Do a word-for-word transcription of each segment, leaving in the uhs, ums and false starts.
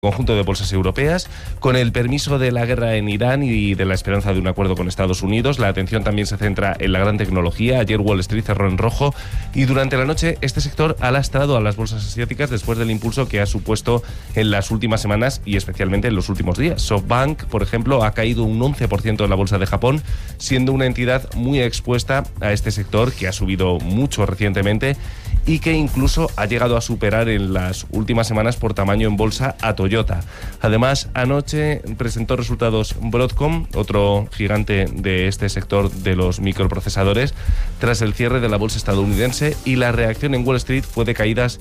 conjunto de bolsas europeas. Con el permiso de la guerra en Irán y de la esperanza de un acuerdo con Estados Unidos, la atención también se centra en la gran tecnología. Ayer Wall Street cerró en rojo y durante la noche este sector ha lastrado a las bolsas asiáticas después del impulso que ha supuesto en las últimas semanas y especialmente en los últimos días. SoftBank, por ejemplo, ha caído un once por ciento en la bolsa de Japón, siendo una entidad muy expuesta a este sector que ha subido mucho recientemente y que incluso ha llegado a superar en las últimas semanas por tamaño en bolsa a Toyota. Además, anoche presentó resultados Broadcom, otro gigante de este sector de los microprocesadores, tras el cierre de la bolsa estadounidense, y la reacción en Wall Street fue de caídas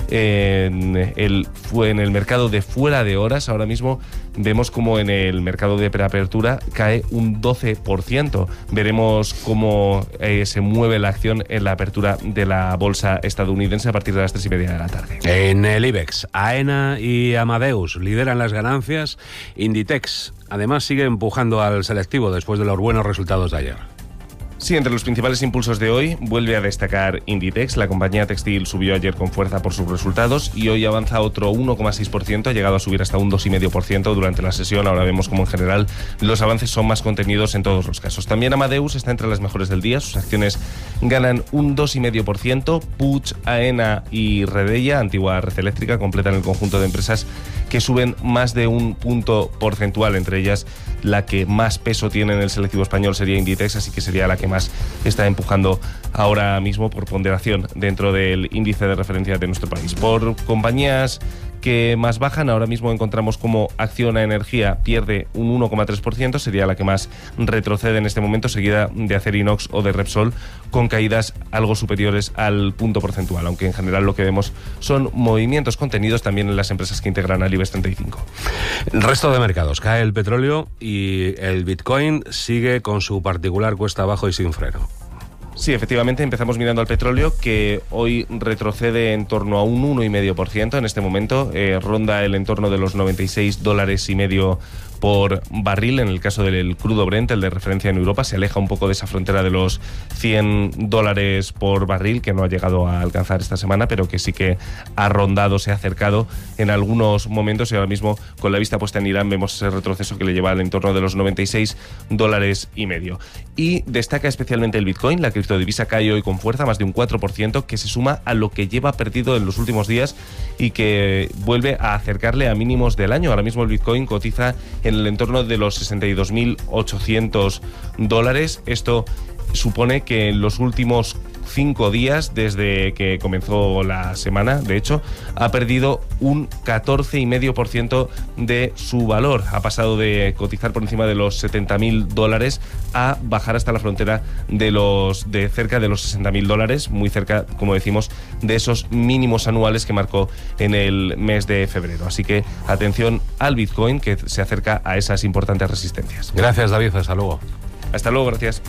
en el, fue en el mercado de fuera de horas. Ahora mismo vemos como en el mercado de preapertura cae un doce por ciento. Veremos cómo eh, se mueve la acción en la apertura de la bolsa estadounidense a partir de las tres y media de la tarde. En el IBEX, AENA y Amadeus lideran las ganancias. Inditex, además, sigue empujando al selectivo después de los buenos resultados de ayer. Sí, entre los principales impulsos de hoy vuelve a destacar Inditex. La compañía textil subió ayer con fuerza por sus resultados y hoy avanza otro uno coma seis por ciento, ha llegado a subir hasta un dos coma cinco por ciento durante la sesión. Ahora vemos como en general los avances son más contenidos en todos los casos. También Amadeus está entre las mejores del día, sus acciones ganan un dos coma cinco por ciento. Puig, AENA y Redeia, antigua Red Eléctrica, completan el conjunto de empresas que suben más de un punto porcentual. Entre ellas, la que más peso tiene en el selectivo español sería Inditex, así que sería la que más está empujando ahora mismo por ponderación dentro del índice de referencia de nuestro país. Por compañías que más bajan, ahora mismo encontramos como Acciona Energía pierde un uno coma tres por ciento, sería la que más retrocede en este momento, seguida de Acerinox o de Repsol, con caídas algo superiores al punto porcentual, aunque en general lo que vemos son movimientos contenidos también en las empresas que integran al IBEX treinta y cinco. El resto de mercados, cae el petróleo y el Bitcoin sigue con su particular cuesta abajo y sin freno. Sí, efectivamente, empezamos mirando al petróleo, que hoy retrocede en torno a un uno coma cinco por ciento en este momento, eh, ronda el entorno de los noventa y seis dólares y medio por barril. En el caso del crudo Brent, el de referencia en Europa, se aleja un poco de esa frontera de los cien dólares por barril, que no ha llegado a alcanzar esta semana, pero que sí que ha rondado, se ha acercado en algunos momentos, y ahora mismo, con la vista puesta en Irán, vemos ese retroceso que le lleva al entorno de los noventa y seis dólares y medio. Y destaca especialmente el Bitcoin. La criptodivisa cae hoy con fuerza, más de un cuatro por ciento, que se suma a lo que lleva perdido en los últimos días y que vuelve a acercarle a mínimos del año. Ahora mismo el Bitcoin cotiza en el entorno de los sesenta y dos mil ochocientos dólares. Esto supone que en los últimos cinco días, desde que comenzó la semana, de hecho, ha perdido un catorce coma cinco por ciento de su valor. Ha pasado de cotizar por encima de los setenta mil dólares a bajar hasta la frontera de los de cerca de los sesenta mil dólares, muy cerca, como decimos, de esos mínimos anuales que marcó en el mes de febrero. Así que atención al Bitcoin, que se acerca a esas importantes resistencias. Gracias, David. Hasta luego. Hasta luego, gracias.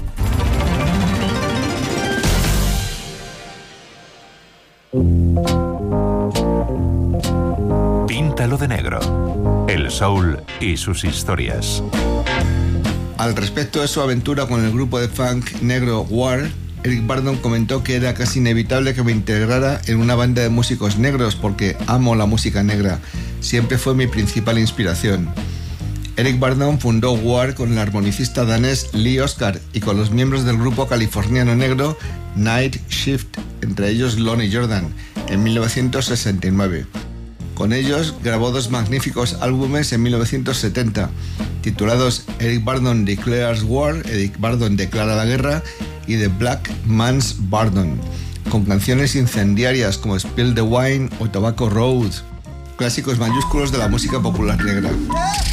Píntalo de negro. El soul y sus historias. Al respecto de su aventura con el grupo de funk negro War, Eric Burdon comentó que era casi inevitable que me integrara en una banda de músicos negros porque amo la música negra. Siempre fue mi principal inspiración. Eric Burdon fundó War con el armonicista danés Lee Oskar y con los miembros del grupo californiano negro Night Shift, entre ellos Lonnie Jordan, en mil novecientos sesenta y nueve. Con ellos grabó dos magníficos álbumes en mil novecientos setenta, titulados Eric Burdon Declares War, Eric Burdon declara la guerra, y The Black Man's Burdon, con canciones incendiarias como Spill the Wine o Tobacco Road, clásicos mayúsculos de la música popular negra.